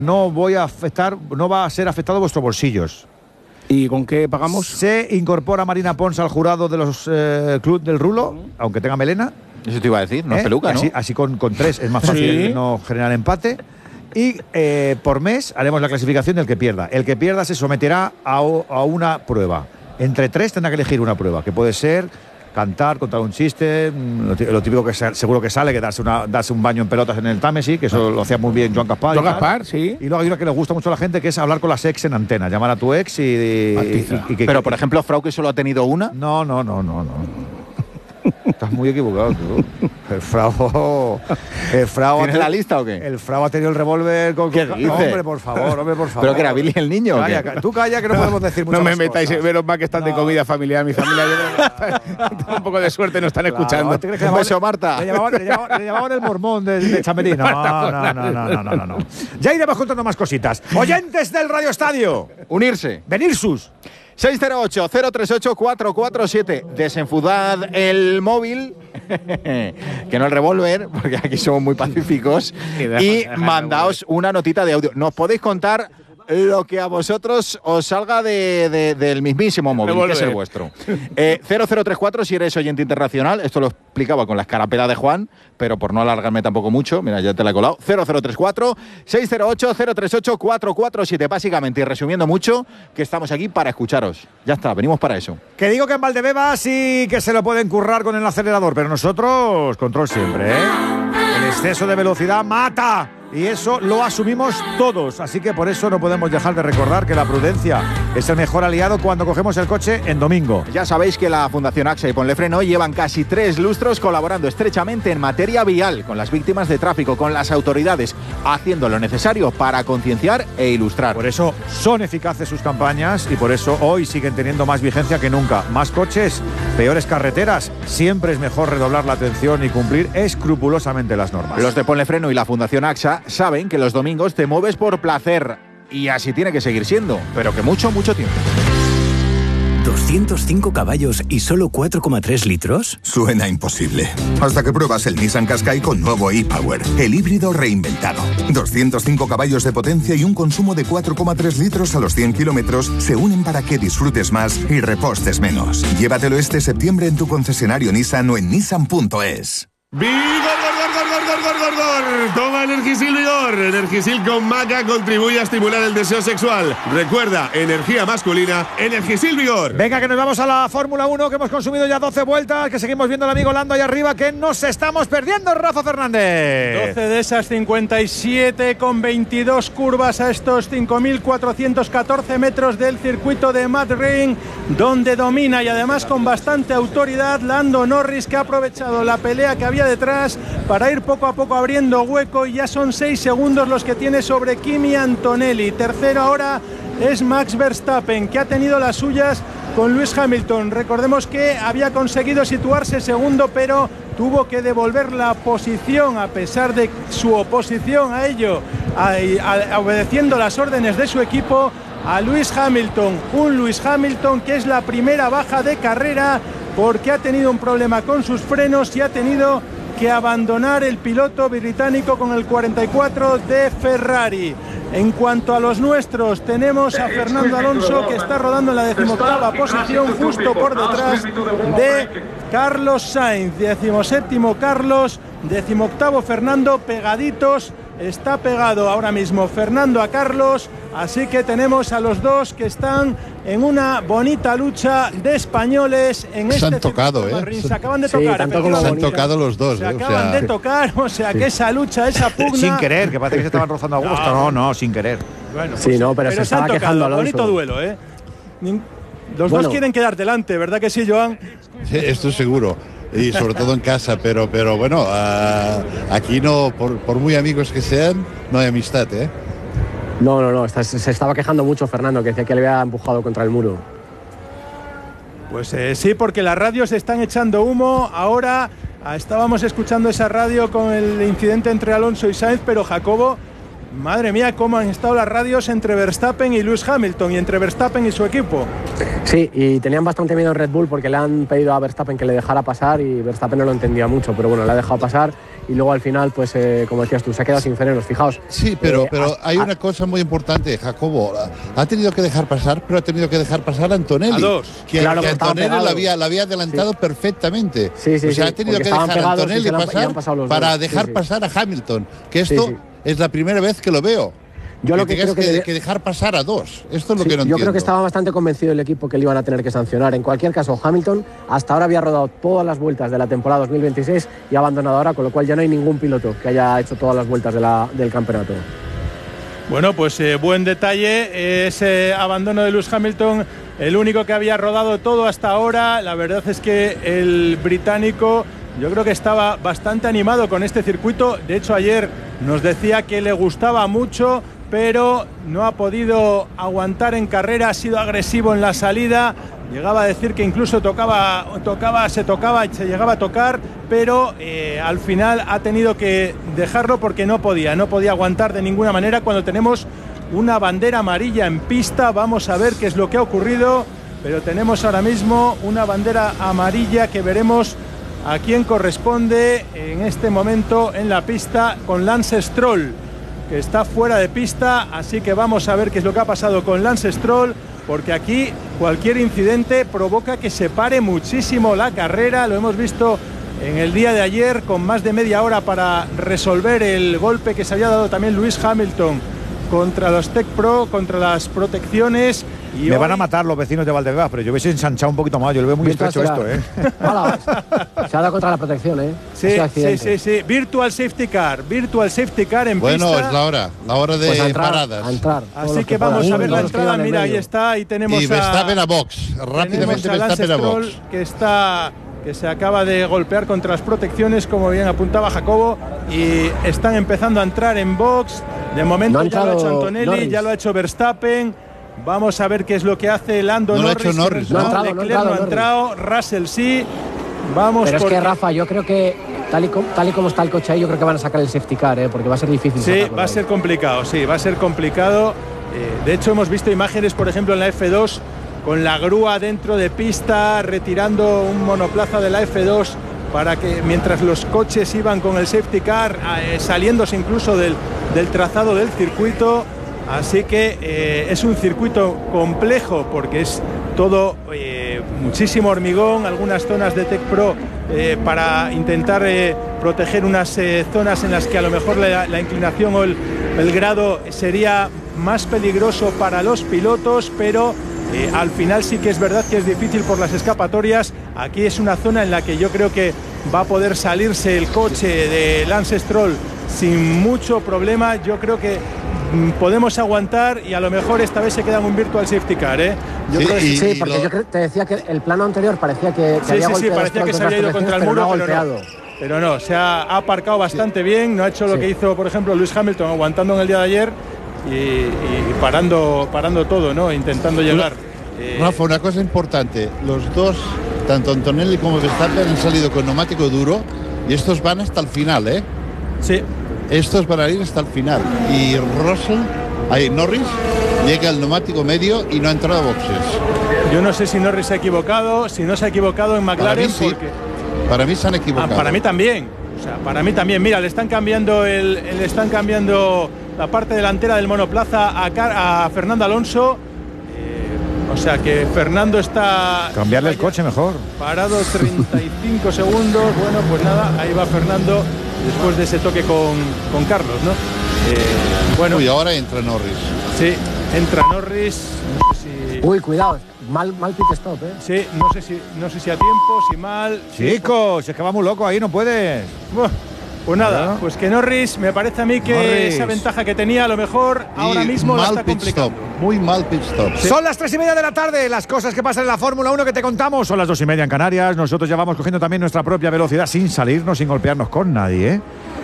no va a ser afectado vuestros bolsillos. ¿Y con qué pagamos? Se incorpora Marina Pons al jurado de los Club del Rulo, aunque tenga melena. Eso te iba a decir, no es peluca, ¿no? Así con 3 es más fácil no generar empate. Y por mes haremos la clasificación del que pierda. El que pierda se someterá a una prueba. Entre 3 tendrá que elegir una prueba, que puede ser cantar, contar un chiste, lo típico que seguro que sale, que darse un baño en pelotas en el Támesis, que eso lo hacía muy bien Joan Gaspar. Joan Gaspar, sí. Y luego hay una que le gusta mucho a la gente, que es hablar con las ex en antena, llamar a tu ex Pero, por ejemplo, Frau, que solo ha tenido una. No. Estás muy equivocado tú. El Frau ¿Tienes la lista o qué? El Frau ha tenido el revólver con... ¿Qué dices? Hombre, por favor. ¿Pero que era Billy el niño o qué? Tú calla, que no podemos decir muchas No me más metáis, cosas. menos mal que están de comida familiar. Mi familia tengo un poco de suerte, no están escuchando. Un beso, Marta. Le llamaban el mormón de Chamberí. No. Ya iremos contando más cositas. Oyentes del Radio Estadio. Unirse. Venir sus. 608-038-447. Desenfundad el móvil, que no el revólver, porque aquí somos muy pacíficos, y mandaos una notita de audio. Nos podéis contar lo que a vosotros os salga del mismísimo móvil, que es el vuestro. 0034 si eres oyente internacional. Esto lo explicaba con la escarapela de Juan, pero por no alargarme tampoco mucho, mira, ya te la he colado. 0034 608 038 447. Básicamente, y resumiendo mucho, que estamos aquí para escucharos. Ya está, venimos para eso. Que digo que en Valdebebas sí que se lo pueden currar con el acelerador, pero nosotros, control siempre, ¿eh? El exceso de velocidad mata. Y eso lo asumimos todos, así que por eso no podemos dejar de recordar que la prudencia es el mejor aliado cuando cogemos el coche en domingo. Ya sabéis que la Fundación AXA y Ponle Freno llevan casi 3 lustros colaborando estrechamente en materia vial con las víctimas de tráfico, con las autoridades, haciendo lo necesario para concienciar e ilustrar. Por eso son eficaces sus campañas y por eso hoy siguen teniendo más vigencia que nunca. Más coches, peores carreteras. Siempre es mejor redoblar la atención y cumplir escrupulosamente las normas. Los de Ponle Freno y la Fundación AXA saben que los domingos te mueves por placer y así tiene que seguir siendo, pero que mucho tiempo. 205 caballos y solo 4,3 litros. Suena imposible. Hasta que pruebas el Nissan Qashqai con nuevo e-Power, el híbrido reinventado. 205 caballos de potencia y un consumo de 4,3 litros a los 100 kilómetros se unen para que disfrutes más y repostes menos. Llévatelo este septiembre en tu concesionario Nissan o en nissan.es. ¡Vigor! Toma Energisil Vigor. Energisil con maca contribuye a estimular el deseo sexual. Recuerda, energía masculina, Energisil Vigor. Venga, que nos vamos a la Fórmula 1, que hemos consumido ya 12 vueltas, que seguimos viendo al amigo Lando ahí arriba, que nos estamos perdiendo, Rafa Fernández. 12 de esas 57 con 22 curvas a estos 5.414 metros del circuito de Madrid, donde domina y además con bastante autoridad Lando Norris, que ha aprovechado la pelea que había detrás para ir poco a poco abriendo hueco, y ya son 6 segundos los que tiene sobre Kimi Antonelli. Tercero ahora es Max Verstappen, que ha tenido las suyas con Lewis Hamilton. Recordemos que había conseguido situarse segundo, pero tuvo que devolver la posición a pesar de su oposición a ello, obedeciendo las órdenes de su equipo, a Lewis Hamilton. Un Lewis Hamilton que es la primera baja de carrera porque ha tenido un problema con sus frenos y ha tenido que abandonar el piloto británico con el 44 de Ferrari. En cuanto a los nuestros, tenemos a Fernando Alonso, que está rodando en la 18ª posición, justo por detrás de Carlos Sainz. 17º Carlos, 18º Fernando, pegaditos. Está pegado ahora mismo Fernando a Carlos, así que tenemos a los dos que están en una bonita lucha de españoles en se han tocado, Se acaban de tocar, se han tocado los dos. Se acaban de tocar, o sea que esa lucha, esa pugna... Sin querer, que parece que se estaban rozando a gusto. No, sin querer. Bueno, sí, no, pero se estaba quejando Alonso. Bonito duelo, ¿eh? Los dos quieren quedar delante, ¿verdad que sí, Joan? Sí, esto es seguro. Y sobre todo en casa, pero bueno, aquí no, por muy amigos que sean, no hay amistad, ¿eh? No, se estaba quejando mucho Fernando, que decía que le había empujado contra el muro. Pues sí, porque las radios están echando humo. Ahora estábamos escuchando esa radio con el incidente entre Alonso y Sainz, pero Jacobo, madre mía, cómo han estado las radios entre Verstappen y Lewis Hamilton y entre Verstappen y su equipo. Sí, y tenían bastante miedo en Red Bull porque le han pedido a Verstappen que le dejara pasar y Verstappen no lo entendía mucho, pero bueno, le ha dejado pasar y luego al final, pues como decías tú, se ha quedado sin frenos, fijaos. Sí, pero hay una cosa muy importante, Jacobo. Ha tenido que dejar pasar, pero ha tenido que dejar pasar a Antonelli. A dos. Que Antonelli la había adelantado perfectamente. O sea, ha tenido que dejar a Antonelli pasar para dejar pasar a Hamilton. Que esto es la primera vez que lo veo. Yo lo que creo que dejar pasar a dos. Esto es lo que no entiendo. Yo creo que estaba bastante convencido el equipo que le iban a tener que sancionar. En cualquier caso, Hamilton hasta ahora había rodado todas las vueltas de la temporada 2026 y ha abandonado ahora, con lo cual ya no hay ningún piloto que haya hecho todas las vueltas del campeonato. Bueno, pues buen detalle ese abandono de Lewis Hamilton, el único que había rodado todo hasta ahora. La verdad es que el británico, yo creo que estaba bastante animado con este circuito. De hecho, ayer nos decía que le gustaba mucho, pero no ha podido aguantar en carrera, ha sido agresivo en la salida, llegaba a decir que incluso se llegaba a tocar, pero al final ha tenido que dejarlo porque no podía aguantar de ninguna manera cuando tenemos una bandera amarilla en pista. Vamos a ver qué es lo que ha ocurrido, pero tenemos ahora mismo una bandera amarilla que veremos a quién corresponde en este momento en la pista, con Lance Stroll, que está fuera de pista, así que vamos a ver qué es lo que ha pasado con Lance Stroll, porque aquí cualquier incidente provoca que se pare muchísimo la carrera. Lo hemos visto en el día de ayer, con más de media hora para resolver el golpe que se había dado también Lewis Hamilton contra los Tech Pro, contra las protecciones. Y me van a matar los vecinos de Valdebebas, pero yo hubiese ensanchado un poquito más. Yo lo veo muy estrecho esto, ¿eh? Hola, se ha dado contra la protección, ¿eh? Sí. Virtual Safety Car en bueno, pista. Es la hora de pues paradas. A entrar. Así que vamos a ver la entrada. Mira, ahí está. Ahí tenemos y Verstappen a box. Rápidamente Verstappen a box. Que se acaba de golpear contra las protecciones, como bien apuntaba Jacobo, y están empezando a entrar en box. De momento ya lo ha hecho Antonelli, ya lo ha hecho Verstappen. Vamos a ver qué es lo que hace Lando Norris. No ha entrado. Russell sí. Vamos. Pero es que, Rafa, yo creo que tal y como está el coche ahí, yo creo que van a sacar el safety car, porque va a ser difícil. Sí, va a ser complicado, de hecho, hemos visto imágenes, por ejemplo, en la F2, con la grúa dentro de pista, retirando un monoplaza de la F2 para que, mientras los coches iban con el safety car, saliéndose incluso del trazado del circuito. Así que es un circuito complejo porque es todo muchísimo hormigón, algunas zonas de Tech Pro para intentar proteger unas zonas en las que a lo mejor la inclinación o el grado sería más peligroso para los pilotos, pero al final sí que es verdad que es difícil por las escapatorias. Aquí es una zona en la que yo creo que va a poder salirse el coche de Lance Stroll sin mucho problema. Yo creo que podemos aguantar y a lo mejor esta vez se queda en un virtual safety car, Yo creo que sí, porque yo te decía que el plano anterior parecía que había golpeado, parecía que se había ido contra el muro, pero no, se ha aparcado bastante bien, no ha hecho lo que hizo, por ejemplo, Lewis Hamilton, aguantando en el día de ayer y parando todo, ¿no? Intentando llegar. Rafa, una cosa importante, los dos, tanto Antonelli como Verstappen, han salido con neumático duro y estos van hasta el final, Sí. Estos van a ir hasta el final. Y Norris llega al neumático medio y no ha entrado a boxes. Yo no sé si Norris se ha equivocado, si no se ha equivocado en McLaren. Para mí, sí. Para mí se han equivocado. Para mí también. Mira, le están cambiando la parte delantera del monoplaza a Fernando Alonso. O sea que Fernando está... Cambiarle el coche mejor. Parado 35 segundos. Bueno, pues nada, ahí va Fernando después de ese toque con Carlos, ¿no? Bueno. Uy, ahora entra Norris. Sí, entra Norris. No sé si... Uy, cuidado, mal pit stop, Sí, no sé si a tiempo, si mal. Chicos, es que va muy loco ahí, no puedes. Pues nada, pues que Norris, me parece a mí que esa ventaja que tenía, a lo mejor ahora mismo la está complicando. Muy mal pit stop. Sí. Son las 3:30 de la tarde, las cosas que pasan en la Fórmula 1 que te contamos. Son las 2:30 en Canarias. Nosotros ya vamos cogiendo también nuestra propia velocidad sin salirnos, sin golpearnos con nadie,